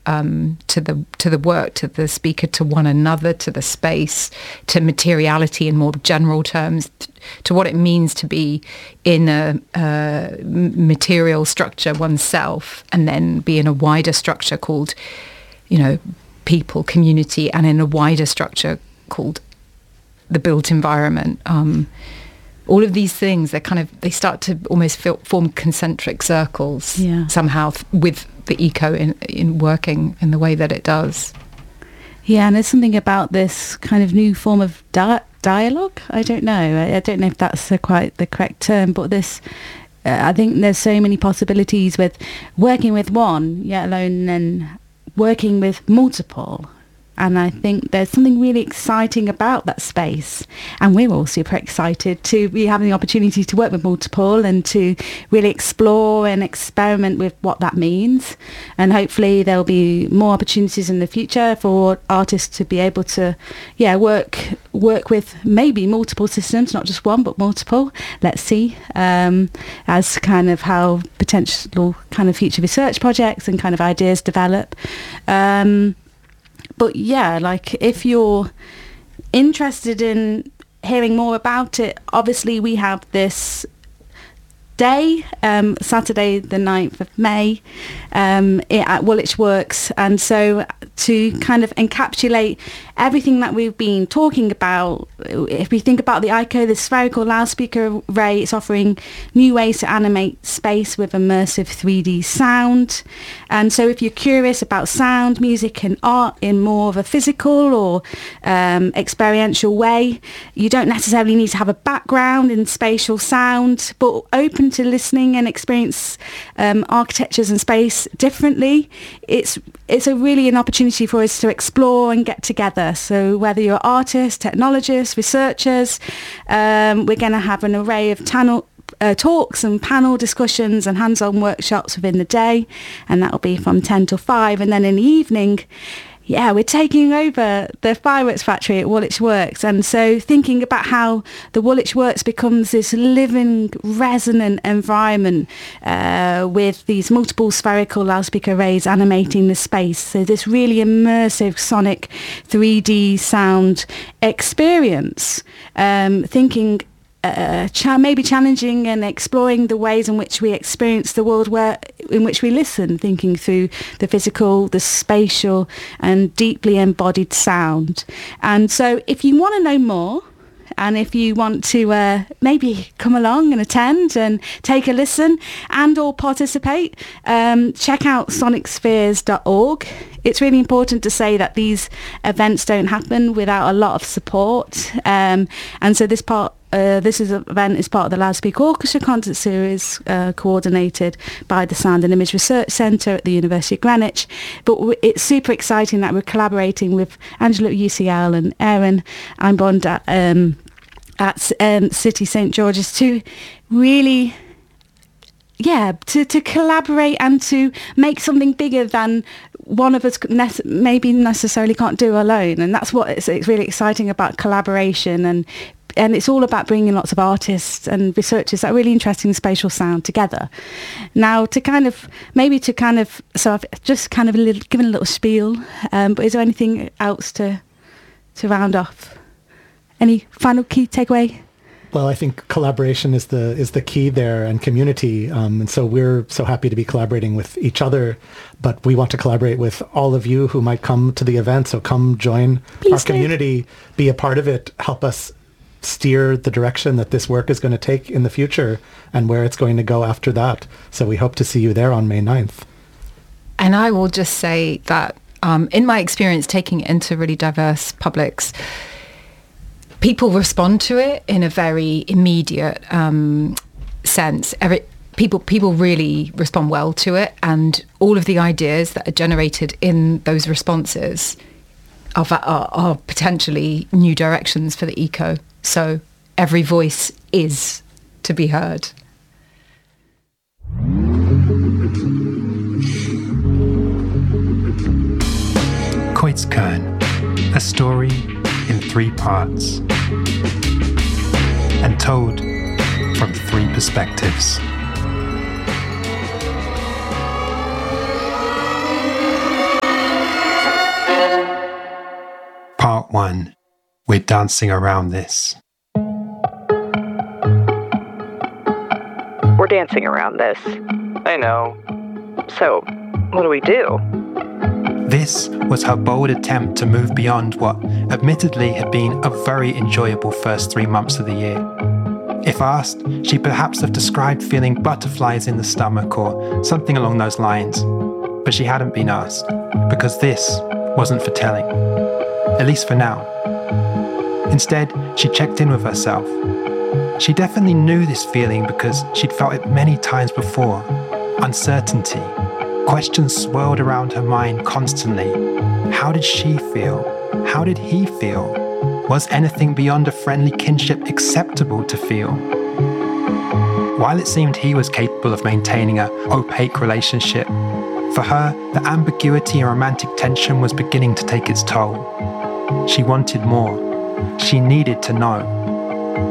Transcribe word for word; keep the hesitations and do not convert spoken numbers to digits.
um, to the to the work, to the speaker, to one another, to the space, to materiality in more general terms, to what it means to be in a, a material structure oneself, and then be in a wider structure called, you know, people, community, and in a wider structure called the built environment. Um, all of these things, they kind of, they start to almost feel, form concentric circles yeah. somehow th- with the eco in, in working in the way that it does. Yeah, and there's something about this kind of new form of di- dialogue. I don't know. I, I don't know if that's a quite the correct term, but this, uh, I think there's so many possibilities with working with one, yet alone then working with multiple. And I think there's something really exciting about that space. And we're all super excited to be having the opportunity to work with multiple and to really explore and experiment with what that means. And hopefully there'll be more opportunities in the future for artists to be able to, yeah, work work with maybe multiple systems, not just one, but multiple. Let's see, um, as kind of how potential kind of future research projects and kind of ideas develop. Um, But yeah, like if you're interested in hearing more about it, obviously we have this day, um, Saturday the ninth of May, um, at Woolwich Works. And so to kind of encapsulate everything that we've been talking about, if we think about the I C O, the spherical loudspeaker array, it's offering new ways to animate space with immersive three D sound. And so if you're curious about sound, music and art in more of a physical or um, experiential way, you don't necessarily need to have a background in spatial sound, but open to listening and experience um, architectures and space differently. It's it's a really an opportunity for us to explore and get together. So whether you're artists, technologists, researchers, um, we're going to have an array of channel uh, talks and panel discussions and hands-on workshops within the day, and that will be from ten till five. And then in the evening, yeah, we're taking over the fireworks factory at Woolwich Works. And so thinking about how the Woolwich Works becomes this living, resonant environment uh, with these multiple spherical loudspeaker arrays animating the space. So this really immersive sonic three D sound experience. Um, thinking Uh, cha- maybe challenging and exploring the ways in which we experience the world where in which we listen, thinking through the physical, the spatial and deeply embodied sound. And so if you want to know more, and if you want to uh, maybe come along and attend and take a listen and or participate, um, check out sonic spheres dot org. It's really important to say that these events don't happen without a lot of support. Um, and so this part Uh, this is an event is part of the Loudspeaker Orchestra concert series, uh, coordinated by the Sound and Image Research Centre at the University of Greenwich. But w- it's super exciting that we're collaborating with Angela at U C L and Erin Einbond at, um, at um, City St George's to really, yeah, to, to collaborate and to make something bigger than one of us ne- maybe necessarily can't do alone. And that's what it's, it's really exciting about collaboration. And And it's all about bringing lots of artists and researchers that are really interested in spatial sound together. Now, to kind of, maybe to kind of, so I've just kind of a little, given a little spiel, um, but is there anything else to to round off? Any final key takeaway? Well, I think collaboration is the is the key there, and community. Um, and so we're so happy to be collaborating with each other, but we want to collaborate with all of you who might come to the event. So come join Please our do. community, be a part of it, help us steer the direction that this work is going to take in the future and where it's going to go after that. So we hope to see you there on May ninth. And I will just say that um, in my experience taking it into really diverse publics, people respond to it in a very immediate um, sense. Every, people people really respond well to it, and all of the ideas that are generated in those responses are, are, are potentially new directions for the eco. So every voice is to be heard. Koitskern, a story in three parts, and told from three perspectives. Part one. We're dancing around this. We're dancing around this. I know. So, what do we do? This was her bold attempt to move beyond what admittedly had been a very enjoyable first three months of the year. If asked, she'd perhaps have described feeling butterflies in the stomach or something along those lines. But she hadn't been asked, because this wasn't for telling. At least for now. Instead, she checked in with herself. She definitely knew this feeling because she'd felt it many times before. Uncertainty. Questions swirled around her mind constantly. How did she feel? How did he feel? Was anything beyond a friendly kinship acceptable to feel? While it seemed he was capable of maintaining an opaque relationship, for her, the ambiguity and romantic tension was beginning to take its toll. She wanted more. She needed to know.